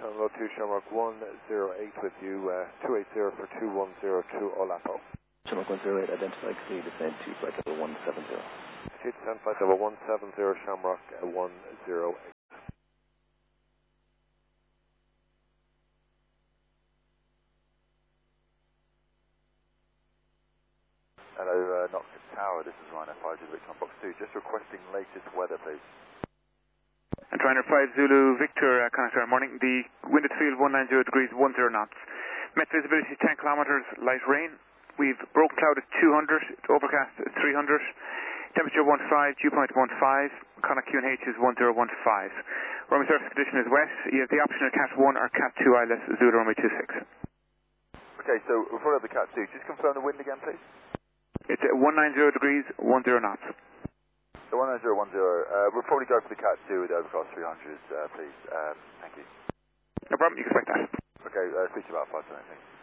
Tango 2 Shamrock 108 with you, 280 for 2102 Olapo. Shamrock 108, identify exceed, descend to flight level 170. Exceed descend flight level 170, Shamrock 108. Hello, Knoxford Tower, this is Ryanair 5 Zulu Victor on box 2, just requesting latest weather please. And Ryanair 5 Zulu Victor, connector, morning, the wind at field 190 degrees 10 knots. Met visibility 10 kilometers, light rain. We've broken cloud at 200, overcast at 300, temperature 15, dew point 15, Connacht QNH is 1015. Runway surface condition is wet, you have the option of Cat 1 or Cat 2 ILS, Zulu runway 26. Okay, so we'll follow the Cat 2, just confirm the wind again please. It's at 190 degrees, 10 knots. So 19010, we'll probably go for the Cat 2 with overcast 300s, please. Thank you. No problem, you can expect that. Okay, speak to you about 5 minutes.